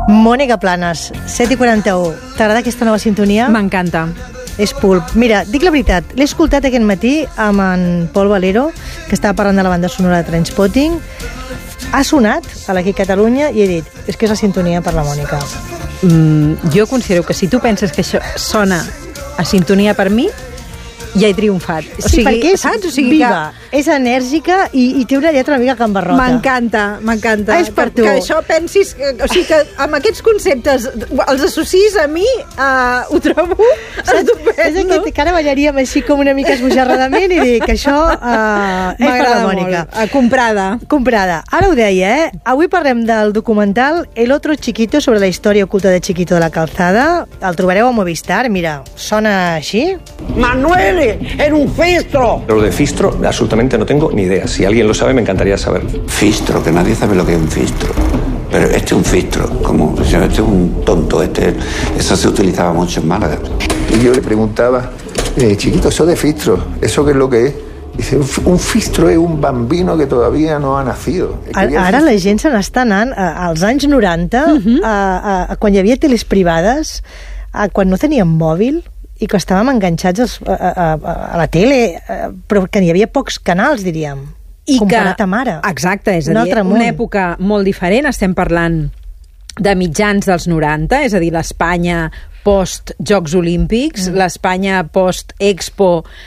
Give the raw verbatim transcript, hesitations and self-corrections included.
Mònica Planes, set i quaranta-u. T'agrada aquesta nova sintonia? M'encanta. És pulp. Mira, dic la veritat, l'he escoltat aquest matí amb en Pol Valero, que estava parlant de la banda sonora de Trainspotting. Ha sonat a l'Aquí Catalunya i he dit, és que és la sintonia per la Mònica. Mm, jo considero que si tu penses que això sona a sintonia per mi, ja he triomfat. O sigui, sí, perquè és saps? O sigui, viva, que... és enèrgica i, i té una lletra una mica cambarrota. M'encanta, m'encanta. Ah, és per tu. Que això pensis... Que, o sigui, que amb aquests conceptes els associs a mi, uh, ho trobo estupendo. És que ara ballaríem així com una mica esbojarradament i dic que això uh, és per la Mònica. Molt. Uh, comprada. Comprada. Ara ho deia, eh? Avui parlem del documental El otro chiquito sobre la història oculta de Chiquito de la Calzada. El trobareu a Movistar. Mira, sona així. Manuel, era un fistro. Lo de fistro, absolutamente no tengo ni idea. Si alguien lo sabe, me encantaría saber. Fistro, que nadie sabe lo que es un fistro. Pero este es un fistro, como este es un tonto. Este, eso se utilizaba mucho en Málaga. Y yo le preguntaba, eh, chiquito, ¿eso de fistro? ¿Eso qué es lo que es? Dice, un fistro es un bambino que todavía no ha nacido. Ara, ara la gent se n'està anant als anys noranta, uh-huh. a, a, a, quan hi havia teles privades, a, quan no teníem mòbil, i que estàvem enganxats als, a, a, a la tele, a, però que n'hi havia pocs canals, diríem, I comparat que, amb ara. Exacte, és a dir, una món. època molt diferent, estem parlant de mitjans dels noranta, és a dir, l'Espanya post-Jocs Olímpics, mm. l'Espanya post-Expo